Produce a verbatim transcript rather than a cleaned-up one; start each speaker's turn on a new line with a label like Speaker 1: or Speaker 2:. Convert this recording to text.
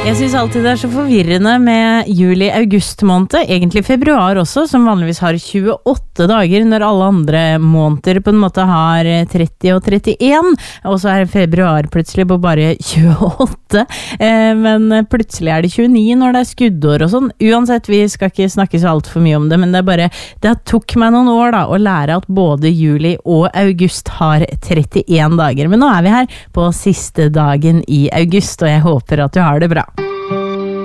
Speaker 1: Jeg synes alltid det er så forvirrende med juli-august måned, egentlig februar også, som vanligvis har tjueåtte dager, når alle andre måneder på en måte har tretti og trettien, og så er februar plutselig på bare tjueåtte, eh, men plutselig er det tjueni når det er skuddår og sånn. Uansett, vi skal ikke snakke så alt for mye om det, men det er bare, det tok meg noen år da, å lære at både juli og august har trettien dager, men nå er vi her på siste dagen i august, og jeg håper at du har det bra.